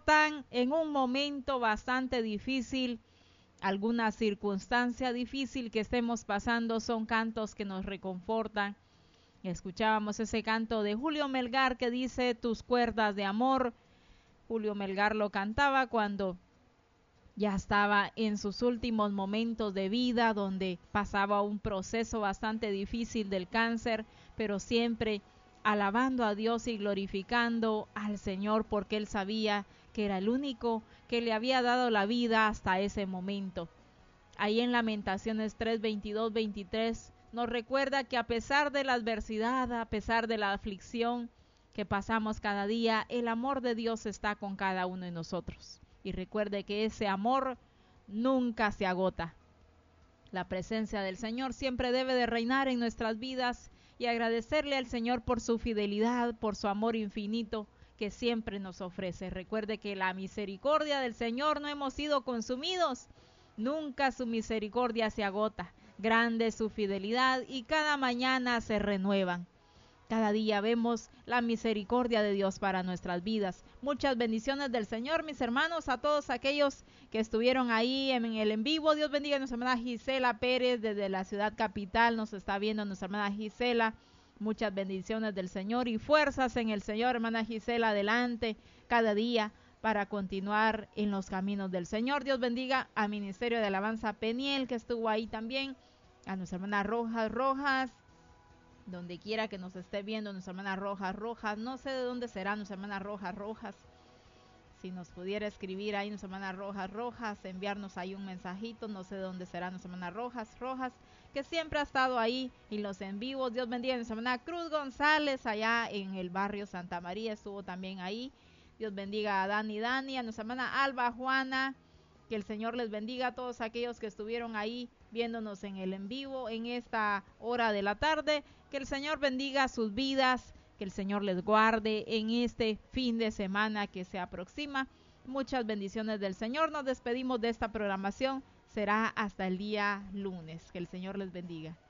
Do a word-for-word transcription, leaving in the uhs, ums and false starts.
reconfortan en un momento bastante difícil, alguna circunstancia difícil que estemos pasando. Son cantos que nos reconfortan. Escuchábamos ese canto de Julio Melgar que dice tus cuerdas de amor. Julio Melgar lo cantaba cuando ya estaba en sus últimos momentos de vida, donde pasaba un proceso bastante difícil del cáncer, pero siempre alabando a Dios y glorificando al Señor, porque él sabía que era el único que le había dado la vida hasta ese momento. Ahí en Lamentaciones tres, veintidós, veintitrés nos recuerda que a pesar de la adversidad, a pesar de la aflicción que pasamos cada día, el amor de Dios está con cada uno de nosotros. Y recuerde que ese amor nunca se agota. La presencia del Señor siempre debe de reinar en nuestras vidas, y agradecerle al Señor por su fidelidad, por su amor infinito que siempre nos ofrece. Recuerde que la misericordia del Señor no hemos sido consumidos. Nunca su misericordia se agota. Grande es su fidelidad y cada mañana se renuevan. Cada día vemos la misericordia de Dios para nuestras vidas. Muchas bendiciones del Señor, mis hermanos, a todos aquellos que estuvieron ahí en el en vivo. Dios bendiga a nuestra hermana Gisela Pérez desde la ciudad capital. Nos está viendo nuestra hermana Gisela. Muchas bendiciones del Señor y fuerzas en el Señor, hermana Gisela, adelante cada día para continuar en los caminos del Señor. Dios bendiga al Ministerio de Alabanza Peniel, que estuvo ahí también, a nuestra hermana Rojas Rojas, donde quiera que nos esté viendo, nuestra hermana Rojas Rojas, no sé de dónde será nuestra hermana Rojas Rojas, si nos pudiera escribir ahí nuestra hermana Rojas Rojas, enviarnos ahí un mensajito, no sé de dónde será nuestra hermana Rojas Rojas, que siempre ha estado ahí en los en vivos. Dios bendiga a nuestra hermana Cruz González, allá en el barrio Santa María, estuvo también ahí. Dios bendiga a Dani Dani, a nuestra hermana Alba Juana, que el Señor les bendiga a todos aquellos que estuvieron ahí viéndonos en el en vivo en esta hora de la tarde. Que el Señor bendiga sus vidas, que el Señor les guarde en este fin de semana que se aproxima. Muchas bendiciones del Señor. Nos despedimos de esta programación. Será hasta el día lunes. Que el Señor les bendiga.